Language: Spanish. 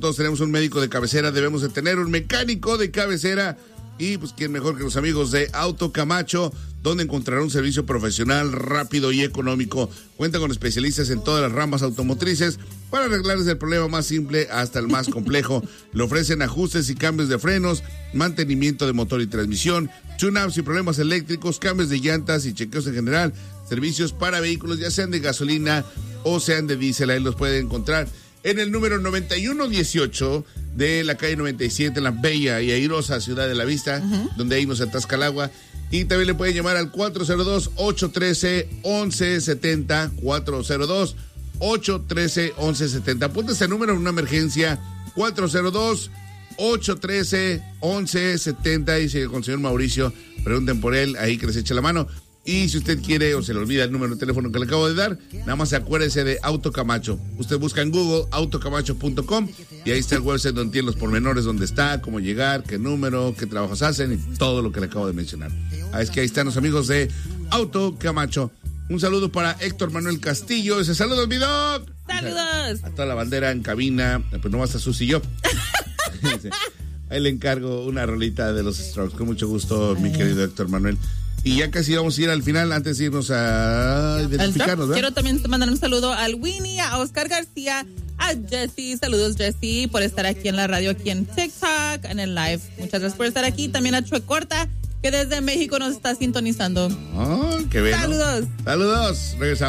todos tenemos un médico de cabecera, debemos de tener un mecánico de cabecera. Y pues quién mejor que los amigos de Auto Camacho, donde encontrará un servicio profesional, rápido y económico. Cuenta con especialistas en todas las ramas automotrices para arreglar desde el problema más simple hasta el más complejo. Le ofrecen ajustes y cambios de frenos, mantenimiento de motor y transmisión, tune-ups y problemas eléctricos, cambios de llantas y chequeos en general, servicios para vehículos ya sean de gasolina o sean de diésel. Ahí los pueden encontrar en el número 9118 de la calle 97 en la bella y airosa Ciudad de la Vista, donde ahí nos atasca el agua. Y también le pueden llamar al 402-813-1170, 402-813-1170. Apunta ese número en una emergencia, 402-813-1170. Y sigue con el señor Mauricio, pregunten por él, ahí que les eche la mano. Y si usted quiere o se le olvida el número de teléfono que le acabo de dar, nada más acuérdese de Auto Camacho. Usted busca en Google autocamacho.com y ahí está el website donde tiene los pormenores, dónde está, cómo llegar, qué número, qué trabajos hacen y todo lo que le acabo de mencionar. Es que ahí están los amigos de Auto Camacho. Un saludo para Héctor Manuel Castillo. Ese saludos, mi doc. ¡Saludos! A toda la bandera en cabina, pues no basta Susi y yo. Ahí le encargo una rolita de los Strokes. Con mucho gusto, mi querido Héctor Manuel. Y ya casi vamos a ir al final antes de irnos a identificarnos, ¿verdad? Quiero también mandar un saludo al Winnie, a Oscar García, a Jessy. Saludos, Jessy, por estar aquí en la radio, aquí en TikTok, en el live. Muchas gracias por estar aquí. También a Chue Corta, que desde México nos está sintonizando. ¡Oh, qué bueno! ¡Saludos! ¡Saludos! Regresamos.